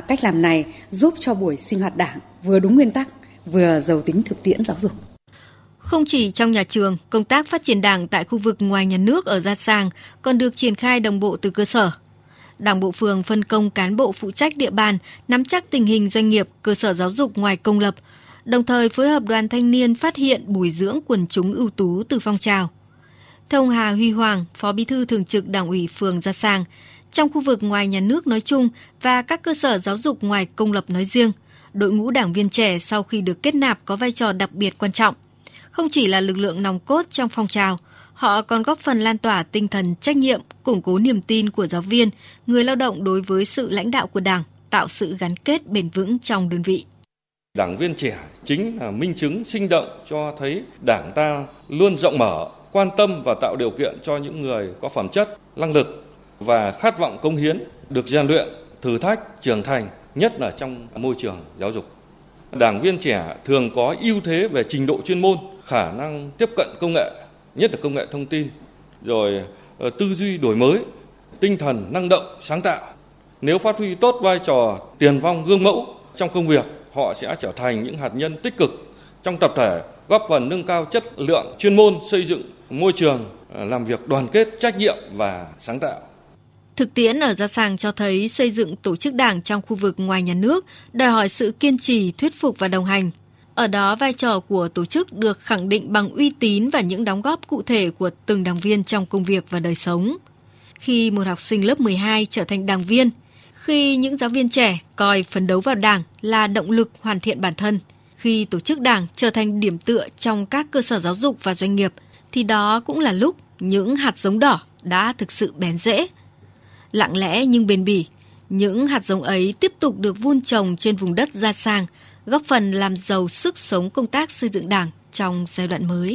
Cách làm này giúp cho buổi sinh hoạt Đảng vừa đúng nguyên tắc, vừa giàu tính thực tiễn giáo dục. Không chỉ trong nhà trường, công tác phát triển Đảng tại khu vực ngoài nhà nước ở Gia Sàng còn được triển khai đồng bộ từ cơ sở. Đảng bộ phường phân công cán bộ phụ trách địa bàn, nắm chắc tình hình doanh nghiệp, cơ sở giáo dục ngoài công lập, đồng thời phối hợp đoàn thanh niên phát hiện bồi dưỡng quần chúng ưu tú từ phong trào. Theo ông Hà Huy Hoàng, Phó Bí thư Thường trực Đảng ủy phường Gia Sàng, trong khu vực ngoài nhà nước nói chung và các cơ sở giáo dục ngoài công lập nói riêng, đội ngũ đảng viên trẻ sau khi được kết nạp có vai trò đặc biệt quan trọng. Không chỉ là lực lượng nòng cốt trong phong trào, họ còn góp phần lan tỏa tinh thần trách nhiệm, củng cố niềm tin của giáo viên, người lao động đối với sự lãnh đạo của Đảng, tạo sự gắn kết bền vững trong đơn vị. Đảng viên trẻ chính là minh chứng sinh động cho thấy Đảng ta luôn rộng mở, quan tâm và tạo điều kiện cho những người có phẩm chất, năng lực và khát vọng cống hiến, được rèn luyện, thử thách, trưởng thành, nhất là trong môi trường giáo dục. Đảng viên trẻ thường có ưu thế về trình độ chuyên môn, khả năng tiếp cận công nghệ, nhất là công nghệ thông tin, rồi tư duy đổi mới, tinh thần năng động, sáng tạo. Nếu phát huy tốt vai trò tiền phong gương mẫu trong công việc, họ sẽ trở thành những hạt nhân tích cực trong tập thể, góp phần nâng cao chất lượng chuyên môn, xây dựng môi trường làm việc đoàn kết, trách nhiệm và sáng tạo. Thực tiễn ở Gia Sàng cho thấy xây dựng tổ chức Đảng trong khu vực ngoài nhà nước đòi hỏi sự kiên trì, thuyết phục và đồng hành. Ở đó, vai trò của tổ chức được khẳng định bằng uy tín và những đóng góp cụ thể của từng đảng viên trong công việc và đời sống. Khi một học sinh lớp 12 trở thành đảng viên, khi những giáo viên trẻ coi phấn đấu vào Đảng là động lực hoàn thiện bản thân, khi tổ chức Đảng trở thành điểm tựa trong các cơ sở giáo dục và doanh nghiệp, thì đó cũng là lúc những hạt giống đỏ đã thực sự bén rễ. Lặng lẽ nhưng bền bỉ, những hạt giống ấy tiếp tục được vun trồng trên vùng đất Gia Sàng, góp phần làm giàu sức sống công tác xây dựng Đảng trong giai đoạn mới.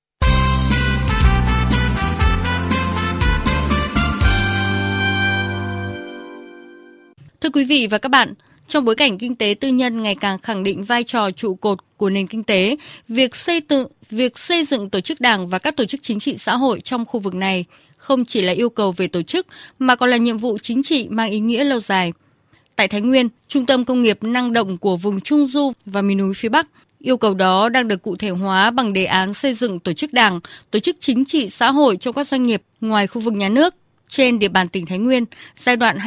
Thưa quý vị và các bạn, trong bối cảnh kinh tế tư nhân ngày càng khẳng định vai trò trụ cột của nền kinh tế, việc xây dựng tổ chức Đảng và các tổ chức chính trị xã hội trong khu vực này không chỉ là yêu cầu về tổ chức mà còn là nhiệm vụ chính trị mang ý nghĩa lâu dài. Tại Thái Nguyên, trung tâm công nghiệp năng động của vùng Trung Du và miền núi phía Bắc, yêu cầu đó đang được cụ thể hóa bằng đề án xây dựng tổ chức Đảng, tổ chức chính trị xã hội trong các doanh nghiệp ngoài khu vực nhà nước trên địa bàn tỉnh Thái Nguyên giai đoạn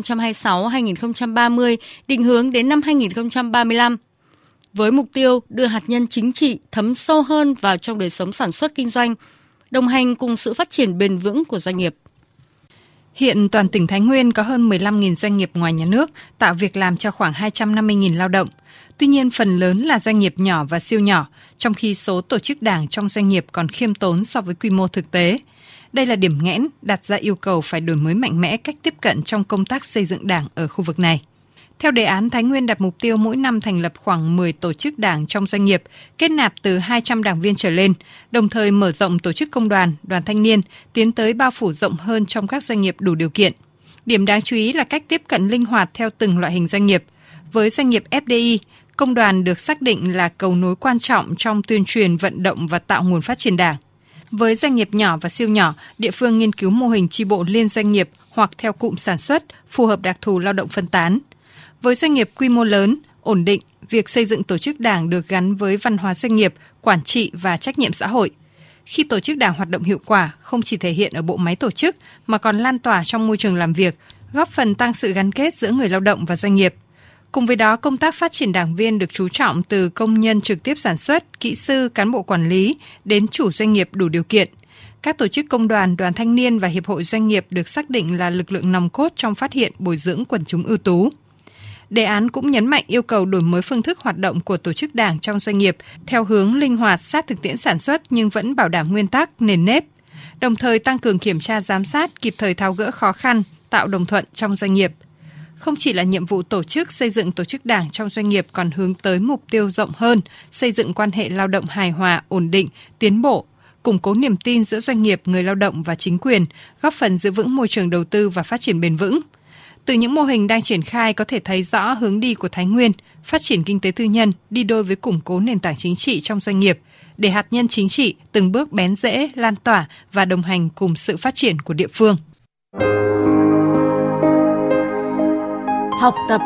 2026-2030, định hướng đến năm 2035. Với mục tiêu đưa hạt nhân chính trị thấm sâu hơn vào trong đời sống sản xuất kinh doanh, đồng hành cùng sự phát triển bền vững của doanh nghiệp. Hiện toàn tỉnh Thái Nguyên có hơn 15.000 doanh nghiệp ngoài nhà nước, tạo việc làm cho khoảng 250.000 lao động. Tuy nhiên, phần lớn là doanh nghiệp nhỏ và siêu nhỏ, trong khi số tổ chức Đảng trong doanh nghiệp còn khiêm tốn so với quy mô thực tế. Đây là điểm nghẽn đặt ra yêu cầu phải đổi mới mạnh mẽ cách tiếp cận trong công tác xây dựng Đảng ở khu vực này. Theo đề án, Thái Nguyên đặt mục tiêu mỗi năm thành lập khoảng 10 tổ chức Đảng trong doanh nghiệp, kết nạp từ 200 đảng viên trở lên, đồng thời mở rộng tổ chức công đoàn, đoàn thanh niên, tiến tới bao phủ rộng hơn trong các doanh nghiệp đủ điều kiện. Điểm đáng chú ý là cách tiếp cận linh hoạt theo từng loại hình doanh nghiệp. Với doanh nghiệp FDI, công đoàn được xác định là cầu nối quan trọng trong tuyên truyền, vận động và tạo nguồn phát triển Đảng. Với doanh nghiệp nhỏ và siêu nhỏ, địa phương nghiên cứu mô hình chi bộ liên doanh nghiệp hoặc theo cụm sản xuất, phù hợp đặc thù lao động phân tán. Với doanh nghiệp quy mô lớn, ổn định, việc xây dựng tổ chức Đảng được gắn với văn hóa doanh nghiệp, quản trị và trách nhiệm xã hội. Khi tổ chức Đảng hoạt động hiệu quả, không chỉ thể hiện ở bộ máy tổ chức mà còn lan tỏa trong môi trường làm việc, góp phần tăng sự gắn kết giữa người lao động và doanh nghiệp. Cùng với đó, công tác phát triển đảng viên được chú trọng từ công nhân trực tiếp sản xuất, kỹ sư, cán bộ quản lý đến chủ doanh nghiệp đủ điều kiện. Các tổ chức công đoàn, đoàn thanh niên và hiệp hội doanh nghiệp được xác định là lực lượng nòng cốt trong phát hiện, bồi dưỡng quần chúng ưu tú. Đề án cũng nhấn mạnh yêu cầu đổi mới phương thức hoạt động của tổ chức Đảng trong doanh nghiệp theo hướng linh hoạt sát thực tiễn sản xuất nhưng vẫn bảo đảm nguyên tắc, nền nếp, đồng thời tăng cường kiểm tra giám sát, kịp thời tháo gỡ khó khăn, tạo đồng thuận trong doanh nghiệp. Không chỉ là nhiệm vụ tổ chức xây dựng tổ chức Đảng trong doanh nghiệp còn hướng tới mục tiêu rộng hơn, xây dựng quan hệ lao động hài hòa, ổn định, tiến bộ, củng cố niềm tin giữa doanh nghiệp, người lao động và chính quyền, góp phần giữ vững môi trường đầu tư và phát triển bền vững. Từ những mô hình đang triển khai có thể thấy rõ hướng đi của Thái Nguyên, phát triển kinh tế tư nhân đi đôi với củng cố nền tảng chính trị trong doanh nghiệp, để hạt nhân chính trị từng bước bén rễ, lan tỏa và đồng hành cùng sự phát triển của địa phương. Học tập